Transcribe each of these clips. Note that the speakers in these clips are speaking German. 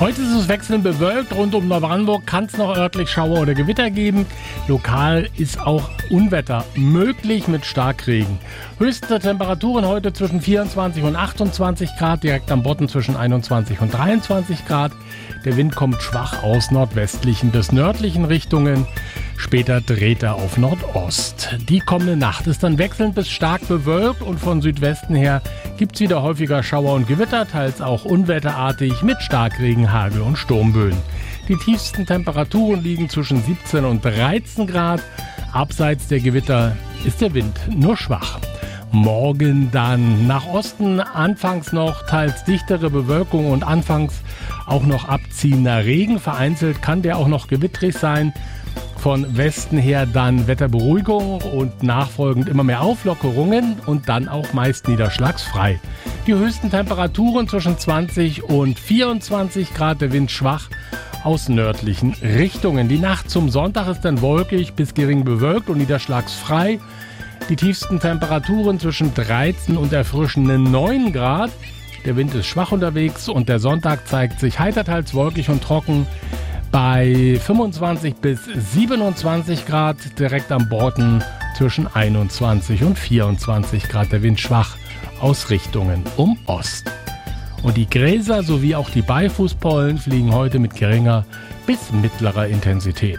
Heute ist es wechselnd bewölkt. Rund um Neubrandenburg kann es noch örtlich Schauer oder Gewitter geben. Lokal ist auch Unwetter möglich mit Starkregen. Höchste Temperaturen heute zwischen 24 und 28 Grad, direkt am Bodden zwischen 21 und 23 Grad. Der Wind kommt schwach aus nordwestlichen bis nördlichen Richtungen. Später dreht er auf Nordost. Die kommende Nacht ist dann wechselnd bis stark bewölkt und von Südwesten her gibt es wieder häufiger Schauer und Gewitter, teils auch unwetterartig mit Starkregen, Hagel und Sturmböen. Die tiefsten Temperaturen liegen zwischen 17 und 13 Grad. Abseits der Gewitter ist der Wind nur schwach. Morgen dann nach Osten anfangs noch teils dichtere Bewölkung und anfangs auch noch abziehender Regen. Vereinzelt kann der auch noch gewittrig sein. Von Westen her dann Wetterberuhigung und nachfolgend immer mehr Auflockerungen und dann auch meist niederschlagsfrei. Die höchsten Temperaturen zwischen 20 und 24 Grad, der Wind schwach aus nördlichen Richtungen. Die Nacht zum Sonntag ist dann wolkig bis gering bewölkt und niederschlagsfrei. Die tiefsten Temperaturen zwischen 13 und erfrischenden 9 Grad. Der Wind ist schwach unterwegs und der Sonntag zeigt sich heiter, teils wolkig und trocken. Bei 25 bis 27 Grad direkt am Bodden zwischen 21 und 24 Grad. Der Wind schwach aus Richtungen um Ost. Und die Gräser sowie auch die Beifußpollen fliegen heute mit geringer bis mittlerer Intensität.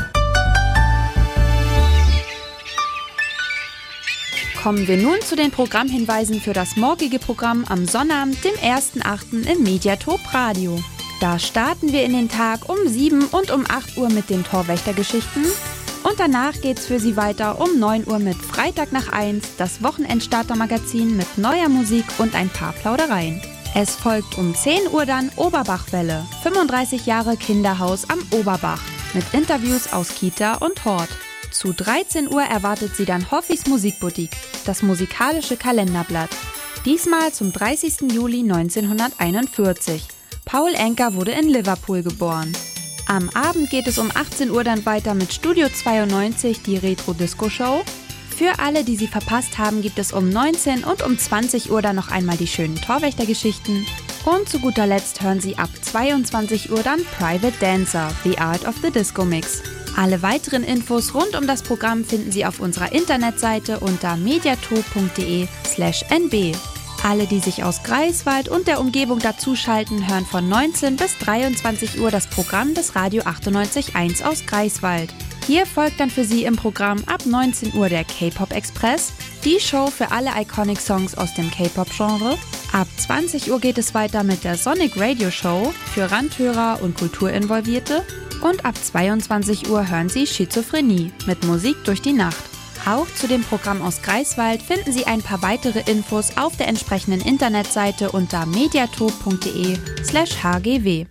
Kommen wir nun zu den Programmhinweisen für das morgige Programm am Sonnabend, dem 1.8. im Mediatop Radio. Da starten wir in den Tag um 7 und um 8 Uhr mit den Torwächtergeschichten und danach geht's für Sie weiter um 9 Uhr mit Freitag nach 1, das Wochenendstarter-Magazin mit neuer Musik und ein paar Plaudereien. Es folgt um 10 Uhr dann Oberbachwelle, 35 Jahre Kinderhaus am Oberbach mit Interviews aus Kita und Hort. Zu 13 Uhr erwartet Sie dann Hoffis Musikboutique, das musikalische Kalenderblatt. Diesmal zum 30. Juli 1941. Paul Anka wurde in Liverpool geboren. Am Abend geht es um 18 Uhr dann weiter mit Studio 92, die Retro-Disco-Show. Für alle, die sie verpasst haben, gibt es um 19 und um 20 Uhr dann noch einmal die schönen Torwächtergeschichten. Und zu guter Letzt hören Sie ab 22 Uhr dann Private Dancer, The Art of the Disco Mix. Alle weiteren Infos rund um das Programm finden Sie auf unserer Internetseite unter mediatop.de/nb. Alle, die sich aus Greifswald und der Umgebung dazuschalten, hören von 19 bis 23 Uhr das Programm des Radio 98.1 aus Greifswald. Hier folgt dann für Sie im Programm ab 19 Uhr der K-Pop Express, die Show für alle Iconic Songs aus dem K-Pop-Genre. Ab 20 Uhr geht es weiter mit der Sonic Radio Show für Randhörer und Kulturinvolvierte. Und ab 22 Uhr hören Sie Schizophrenie mit Musik durch die Nacht. Auch zu dem Programm aus Greifswald finden Sie ein paar weitere Infos auf der entsprechenden Internetseite unter mediatop.de/hgw.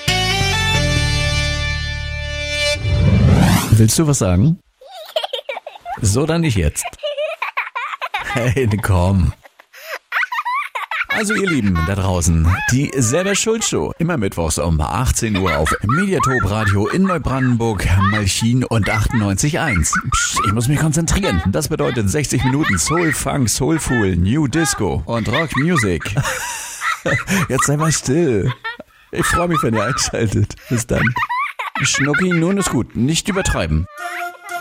Willst du was sagen? So, dann nicht jetzt. Hey, komm. Also ihr Lieben da draußen, die Selber Schuld Show, immer mittwochs um 18 Uhr auf Mediatop Radio in Neubrandenburg, Malchin und 98.1. Psst, ich muss mich konzentrieren. Das bedeutet 60 Minuten Soul Funk, Soulful, New Disco und Rock Music. Jetzt sei mal still. Ich freue mich, wenn ihr einschaltet. Bis dann. Schnucki, nun ist gut, nicht übertreiben.